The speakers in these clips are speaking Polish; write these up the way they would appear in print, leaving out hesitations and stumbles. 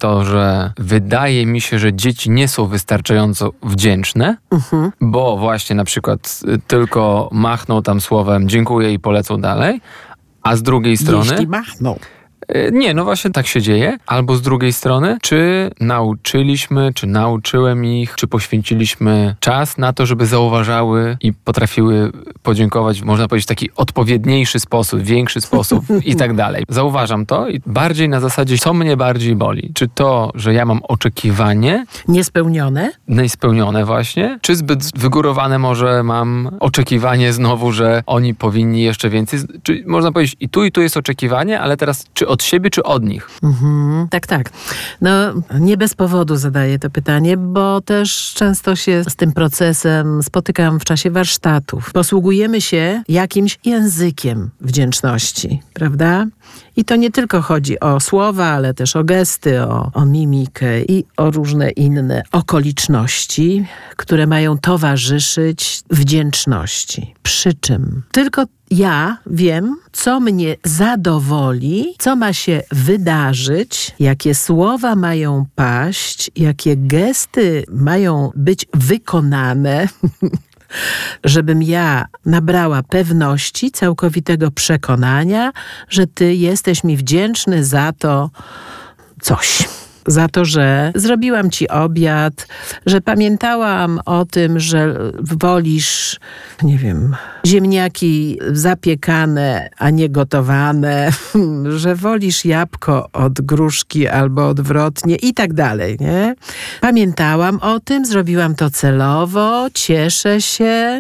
to, że wydaje mi się, że dzieci nie są wystarczająco wdzięczne, bo właśnie na przykład tylko machną tam słowem dziękuję i polecą dalej, a z drugiej strony... Jeśli machną. Nie, no właśnie tak się dzieje. Albo z drugiej strony, czy nauczyliśmy, czy nauczyłem ich, czy poświęciliśmy czas na to, żeby zauważały i potrafiły podziękować, można powiedzieć, w taki odpowiedniejszy sposób, większy sposób i tak dalej. Zauważam to i bardziej na zasadzie, co mnie bardziej boli. Czy to, że ja mam oczekiwanie... Niespełnione właśnie. Czy zbyt wygórowane może mam oczekiwanie znowu, że oni powinni jeszcze więcej... Czy można powiedzieć, i tu jest oczekiwanie, ale teraz czy od siebie, czy od nich? Tak. No, nie bez powodu zadaję to pytanie, bo też często się z tym procesem spotykam w czasie warsztatów. Posługujemy się jakimś językiem wdzięczności, prawda? I to nie tylko chodzi o słowa, ale też o gesty, o mimikę i o różne inne okoliczności, które mają towarzyszyć wdzięczności. Przy czym tylko ja wiem, co mnie zadowoli, co ma się wydarzyć, jakie słowa mają paść, jakie gesty mają być wykonane, żebym ja nabrała pewności, całkowitego przekonania, że ty jesteś mi wdzięczny za to coś. Za to, że zrobiłam ci obiad, że pamiętałam o tym, że wolisz, nie wiem, ziemniaki zapiekane, a nie gotowane, że wolisz jabłko od gruszki albo odwrotnie i tak dalej, nie? Pamiętałam o tym, zrobiłam to celowo, cieszę się,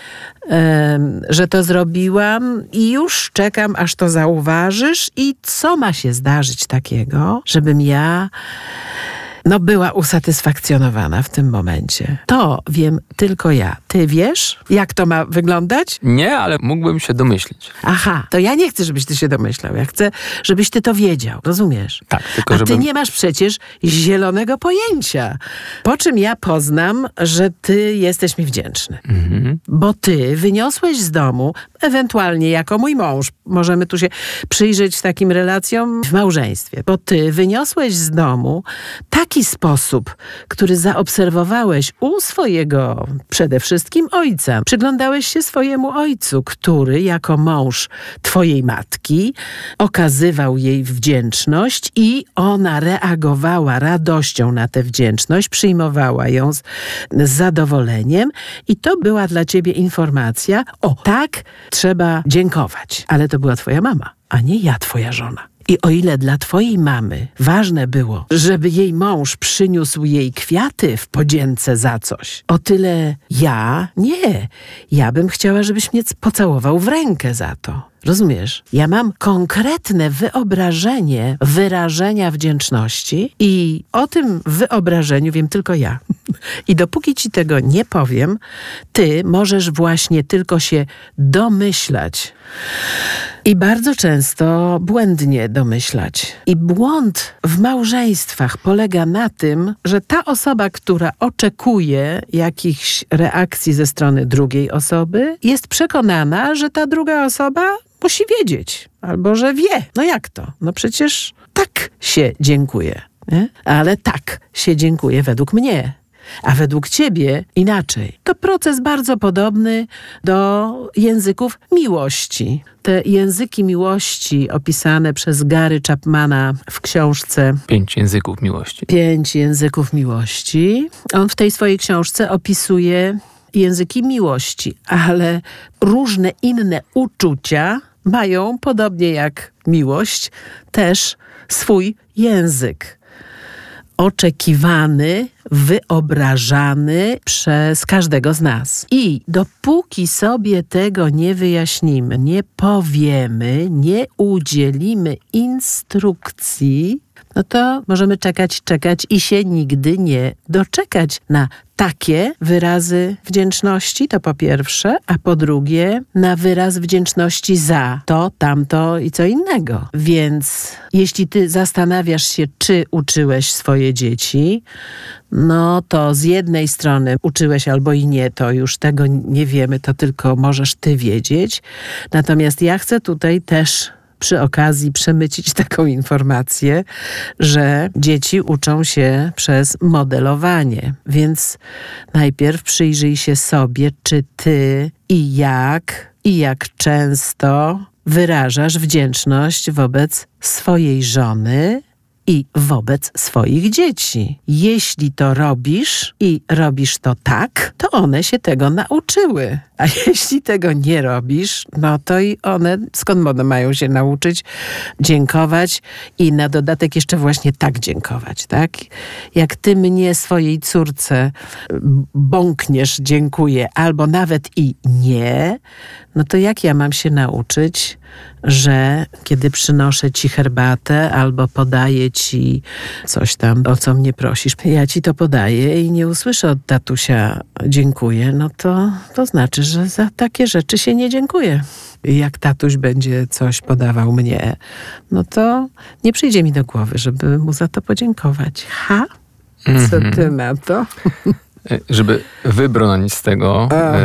że to zrobiłam i już czekam, aż to zauważysz i co ma się zdarzyć takiego, żebym ja była usatysfakcjonowana w tym momencie. To wiem tylko ja. Ty wiesz, jak to ma wyglądać? Nie, ale mógłbym się domyślić. Aha, to ja nie chcę, żebyś ty się domyślał. Ja chcę, żebyś ty to wiedział. Rozumiesz? Tak, tylko ty nie masz przecież zielonego pojęcia. Po czym ja poznam, że ty jesteś mi wdzięczny. Bo ty wyniosłeś z domu, ewentualnie jako mój mąż, możemy tu się przyjrzeć takim relacjom w małżeństwie, bo ty wyniosłeś z domu taki sposób, który zaobserwowałeś u swojego przede wszystkim ojca. Przyglądałeś się swojemu ojcu, który jako mąż twojej matki okazywał jej wdzięczność i ona reagowała radością na tę wdzięczność, przyjmowała ją z zadowoleniem i to była dla ciebie informacja, tak trzeba dziękować. Ale to była twoja mama, a nie ja, twoja żona. I o ile dla twojej mamy ważne było, żeby jej mąż przyniósł jej kwiaty w podzięce za coś, o tyle ja bym chciała, żebyś mnie pocałował w rękę za to. Rozumiesz? Ja mam konkretne wyobrażenie wyrażenia wdzięczności i o tym wyobrażeniu wiem tylko ja. I dopóki ci tego nie powiem, ty możesz właśnie tylko się domyślać. I bardzo często błędnie domyślać. I błąd w małżeństwach polega na tym, że ta osoba, która oczekuje jakichś reakcji ze strony drugiej osoby, jest przekonana, że ta druga osoba musi wiedzieć, albo że wie. No jak to? No przecież tak się dziękuję. Nie? Ale tak się dziękuję według mnie. A według ciebie inaczej. To proces bardzo podobny do języków miłości. Te języki miłości opisane przez Gary Chapmana w książce 5 języków miłości. 5 języków miłości. On w tej swojej książce opisuje języki miłości, ale różne inne uczucia mają, podobnie jak miłość, też swój język. Oczekiwany, wyobrażany przez każdego z nas. I dopóki sobie tego nie wyjaśnimy, nie powiemy, nie udzielimy instrukcji, no to możemy czekać i się nigdy nie doczekać na takie wyrazy wdzięczności, to po pierwsze, a po drugie na wyraz wdzięczności za to, tamto i co innego. Więc jeśli ty zastanawiasz się, czy uczyłeś swoje dzieci, no to z jednej strony uczyłeś albo i nie, to już tego nie wiemy, to tylko możesz ty wiedzieć. Natomiast ja chcę tutaj też przy okazji przemycić taką informację, że dzieci uczą się przez modelowanie. Więc najpierw przyjrzyj się sobie, czy ty i jak często wyrażasz wdzięczność wobec swojej żony i wobec swoich dzieci. Jeśli to robisz i robisz to tak, to one się tego nauczyły. A jeśli tego nie robisz, no to i one, skąd one mają się nauczyć dziękować i na dodatek jeszcze właśnie tak dziękować, tak? Jak ty mnie, swojej córce bąkniesz dziękuję, albo nawet i nie, no to jak ja mam się nauczyć, że kiedy przynoszę ci herbatę albo podaję ci coś tam, o co mnie prosisz, ja ci to podaję i nie usłyszę od tatusia dziękuję, no to znaczy, że za takie rzeczy się nie dziękuję. I jak tatuś będzie coś podawał mnie, no to nie przyjdzie mi do głowy, żeby mu za to podziękować. Co ty na to? Żeby wybrnąć z tego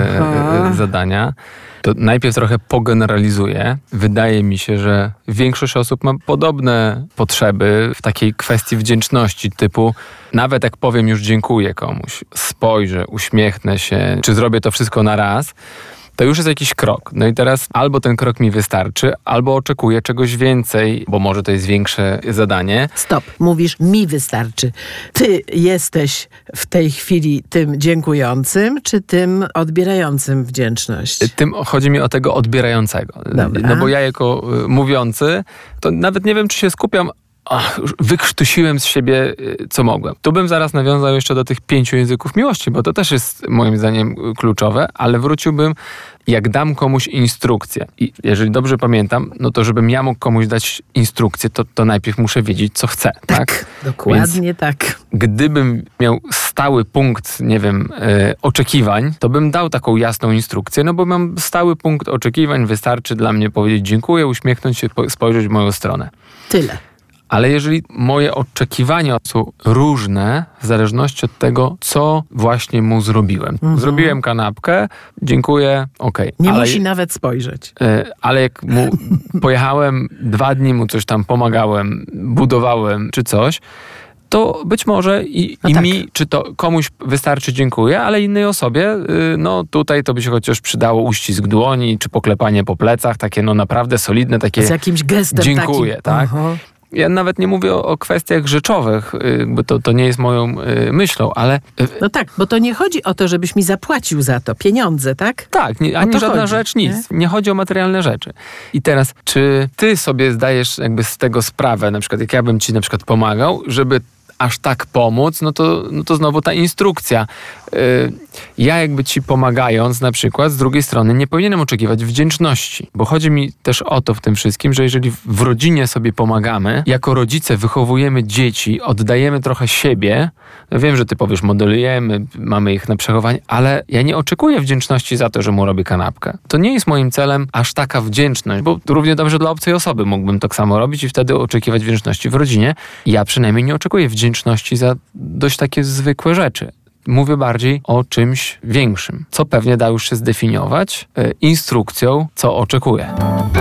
zadania, to najpierw trochę pogeneralizuję. Wydaje mi się, że większość osób ma podobne potrzeby w takiej kwestii wdzięczności, typu nawet jak powiem już dziękuję komuś, spojrzę, uśmiechnę się, czy zrobię to wszystko na raz, to już jest jakiś krok. No i teraz albo ten krok mi wystarczy, albo oczekuję czegoś więcej, bo może to jest większe zadanie. Stop. Mówisz, mi wystarczy. Ty jesteś w tej chwili tym dziękującym, czy tym odbierającym wdzięczność? Tym chodzi mi o tego odbierającego. Dobra. No bo ja jako mówiący, to nawet nie wiem, czy się skupiam. Wykrztusiłem z siebie, co mogłem. Tu bym zaraz nawiązał jeszcze do tych 5 języków miłości, bo to też jest moim zdaniem kluczowe, ale wróciłbym, jak dam komuś instrukcję. I jeżeli dobrze pamiętam, no to żebym ja mógł komuś dać instrukcję, to najpierw muszę wiedzieć, co chcę. Tak? Dokładnie. Więc tak. gdybym miał stały punkt, nie wiem, oczekiwań, to bym dał taką jasną instrukcję, no bo mam stały punkt oczekiwań, wystarczy dla mnie powiedzieć dziękuję, uśmiechnąć się, spojrzeć w moją stronę. Tyle. Ale jeżeli moje oczekiwania są różne w zależności od tego, co właśnie mu zrobiłem. Zrobiłem kanapkę, dziękuję, okej. Nie musi nawet spojrzeć. Ale jak mu pojechałem 2 dni, mu coś tam pomagałem, budowałem czy coś, to być może mi, czy to komuś wystarczy dziękuję, ale innej osobie, no tutaj to by się chociaż przydało uścisk dłoni, czy poklepanie po plecach, takie no naprawdę solidne, takie z jakimś gestem dziękuję, takim. tak? Ja nawet nie mówię o kwestiach rzeczowych, bo to nie jest moją myślą, ale... No tak, bo to nie chodzi o to, żebyś mi zapłacił za to pieniądze, tak? Tak, ani żadna chodzi, rzecz, nic. Nie chodzi o materialne rzeczy. I teraz, czy ty sobie zdajesz jakby z tego sprawę, na przykład jak ja bym ci na przykład pomagał, żeby aż tak pomóc, no to znowu ta instrukcja. Ja jakby ci pomagając na przykład, z drugiej strony nie powinienem oczekiwać wdzięczności, bo chodzi mi też o to w tym wszystkim, że jeżeli w rodzinie sobie pomagamy, jako rodzice wychowujemy dzieci, oddajemy trochę siebie, ja wiem, że ty powiesz modelujemy, mamy ich na przechowanie, ale ja nie oczekuję wdzięczności za to, że mu robię kanapkę. To nie jest moim celem aż taka wdzięczność, bo równie dobrze dla obcej osoby mógłbym tak samo robić i wtedy oczekiwać wdzięczności w rodzinie. Ja przynajmniej nie oczekuję wdzięczności za dość takie zwykłe rzeczy. Mówię bardziej o czymś większym, co pewnie da już się zdefiniować instrukcją, co oczekuję.